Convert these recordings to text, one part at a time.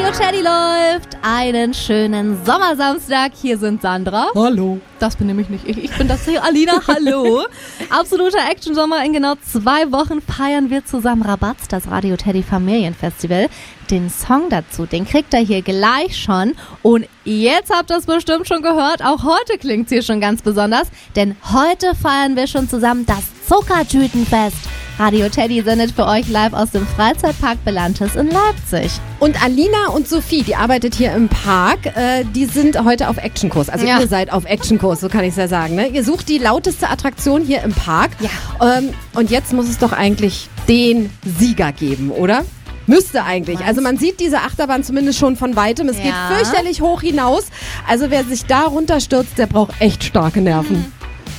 Radio Teddy läuft. Einen schönen Sommersamstag. Hier sind Sandra. Hallo. Das bin nämlich nicht ich. Ich bin das hier, Alina. Hallo. Absoluter Action-Sommer. In genau 2 Wochen feiern wir zusammen Rabatz, das Radio Teddy Familienfestival. Den Song dazu, den kriegt ihr hier gleich schon. Und jetzt habt ihr es bestimmt schon gehört. Auch heute klingt es hier schon ganz besonders. Denn heute feiern wir schon zusammen das Zuckertütenfest. Radio Teddy sendet für euch live aus dem Freizeitpark Belantes in Leipzig. Und Alina und Sophie, die arbeitet hier im Park, die sind heute auf Actionkurs. Also ihr seid auf Actionkurs, so kann ich es ja sagen. Ne? Ihr sucht die lauteste Attraktion hier im Park. Ja. Und jetzt muss es doch eigentlich den Sieger geben, oder? Müsste eigentlich. Also man sieht diese Achterbahn zumindest schon von Weitem. Es geht fürchterlich hoch hinaus. Also wer sich da runterstürzt, der braucht echt starke Nerven.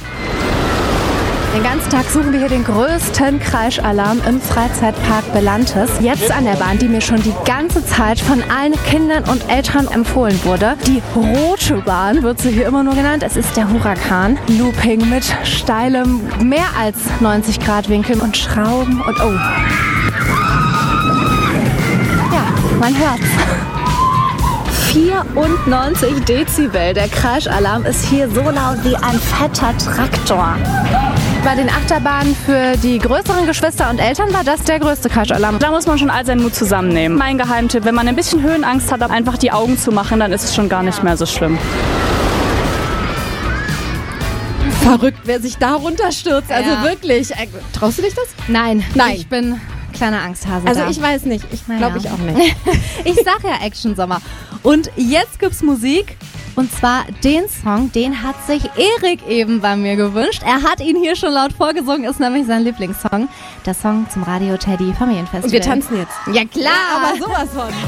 Den ganzen Tag suchen wir hier den größten Kreischalarm im Freizeitpark Belantes. Jetzt an der Bahn, die mir schon die ganze Zeit von allen Kindern und Eltern empfohlen wurde. Die rote Bahn wird sie hier immer nur genannt. Es ist der Huracan. Looping mit steilem, mehr als 90 Grad Winkel und Schrauben und oh. Ja, man hört's. 94 Dezibel. Der Kreischalarm ist hier so laut wie ein fetter Traktor. Bei den Achterbahnen für die größeren Geschwister und Eltern war das der größte Kreischalarm. Da muss man schon all seinen Mut zusammennehmen. Mein Geheimtipp, wenn man ein bisschen Höhenangst hat, einfach die Augen zu machen, dann ist es schon gar nicht mehr so schlimm. Verrückt, wer sich da runterstürzt. Also wirklich. Traust du dich das? Nein. Ich bin kleiner Angsthase. Also ich weiß nicht. Ich glaube ich auch nicht. Ich sag ja Action-Sommer. Und jetzt gibt's Musik. Und zwar den Song, den hat sich Erik eben bei mir gewünscht. Er hat ihn hier schon laut vorgesungen, ist nämlich sein Lieblingssong. Der Song zum Radio Teddy Familienfestival. Und wir tanzen jetzt. Ja klar, aber sowas von.